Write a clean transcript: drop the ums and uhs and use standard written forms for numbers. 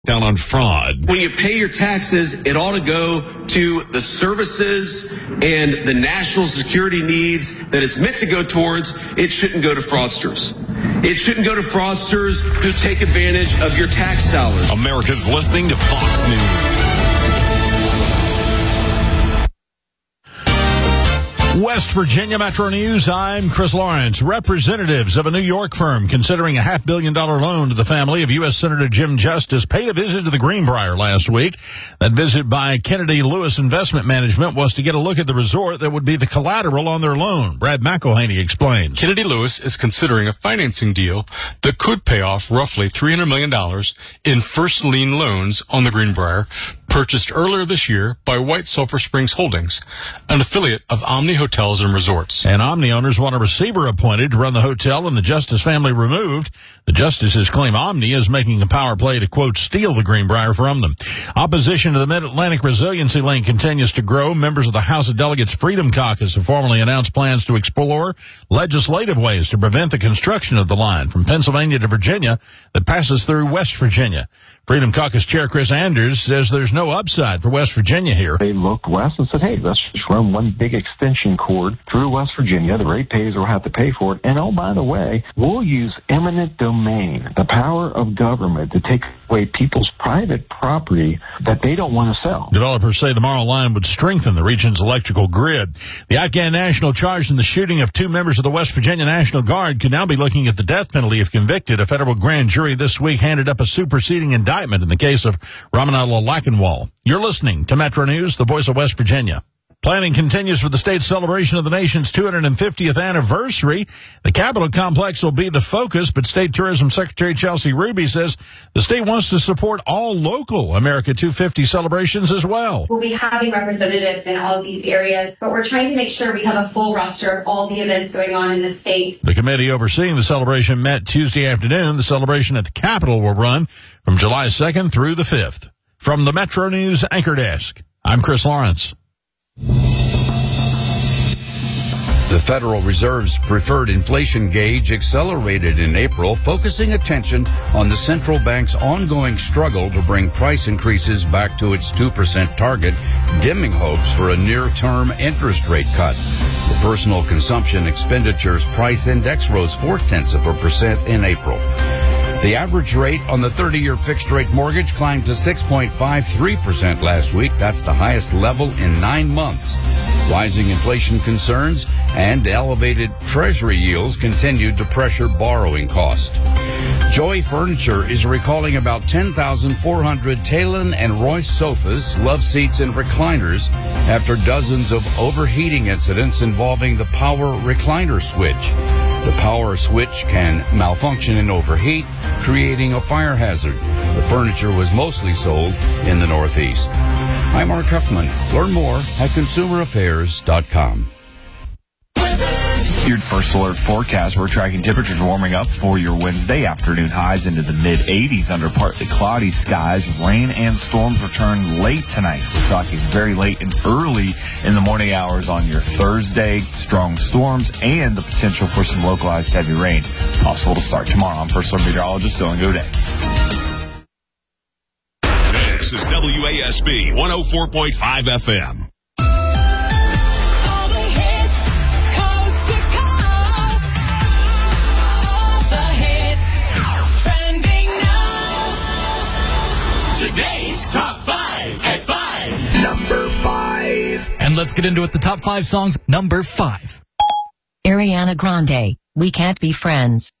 Down on fraud. When you pay your taxes, it ought to go to the services and the national security needs that it's meant to go towards. It shouldn't go to fraudsters. It shouldn't go to fraudsters who take advantage of your tax dollars. America's listening to Fox News. West Virginia Metro News, I'm Chris Lawrence. Representatives of a New York firm considering a $500 million loan to the family of U.S. Senator Jim Justice paid a visit to the Greenbrier last week. That visit by Kennedy Lewis Investment Management was to get a look at the resort that would be the collateral on their loan. Brad McElhaney explains. Kennedy Lewis is considering a financing deal that could pay off roughly $300 million in first lien loans on the Greenbrier, purchased earlier this year by White Sulphur Springs Holdings, an affiliate of Omni Hotels and Resorts. And Omni owners want a receiver appointed to run the hotel and the Justice family removed. The Justices claim Omni is making a power play to, quote, steal the Greenbrier from them. Opposition to the Mid-Atlantic Resiliency Link continues to grow. Members of the House of Delegates Freedom Caucus have formally announced plans to explore legislative ways to prevent the construction of the line from Pennsylvania to Virginia that passes through West Virginia. Freedom Caucus Chair Chris Anders says there's no upside for West Virginia here. They looked west and said, hey, let's just run one big extension cord through West Virginia. The ratepayers will have to pay for it. And oh, by the way, we'll use eminent domain, the power of government, to take away people's private property that they don't want to sell. Developers say the Morrow line would strengthen the region's electrical grid. The Afghan national charged in the shooting of two members of the West Virginia National Guard could now be looking at the death penalty if convicted. A federal grand jury this week handed up a superseding indictment in the case of Ramanullah Lachenwall. You're listening to Metro News, the voice of West Virginia. Planning continues for the state's celebration of the nation's 250th anniversary. The Capitol complex will be the focus, but State Tourism Secretary Chelsea Ruby says the state wants to support all local America 250 celebrations as well. We'll be having representatives in all of these areas, but we're trying to make sure we have a full roster of all the events going on in the state. The committee overseeing the celebration met Tuesday afternoon. The celebration at the Capitol will run from July 2nd through the 5th. From the Metro News Anchor Desk, I'm Chris Lawrence. The Federal Reserve's preferred inflation gauge accelerated in April, focusing attention on the central bank's ongoing struggle to bring price increases back to its 2% target, dimming hopes for a near-term interest rate cut. The personal consumption expenditures price index rose 0.4% in April. The average rate on the 30-year fixed-rate mortgage climbed to 6.53% last week. That's the highest level in 9 months. Rising inflation concerns and elevated Treasury yields continued to pressure borrowing costs. Joy Furniture is recalling about 10,400 Talon and Royce sofas, love seats, and recliners after dozens of overheating incidents involving the power recliner switch. The power switch can malfunction and overheat, creating a fire hazard. The furniture was mostly sold in the Northeast. I'm Mark Huffman. Learn more at consumeraffairs.com. Your first alert forecast, we're tracking temperatures warming up for your Wednesday afternoon highs into the mid-80s under partly cloudy skies. Rain and storms return late tonight. We're talking very late and early in the morning hours on your Thursday. Strong storms and the potential for some localized heavy rain possible to start tomorrow. I'm First Alert Meteorologist Dylan Goday. This is WASB 104.5 FM. Today's Top 5 at 5. Number 5. And let's get into it. The top 5 songs. Number 5. Ariana Grande, We Can't Be Friends.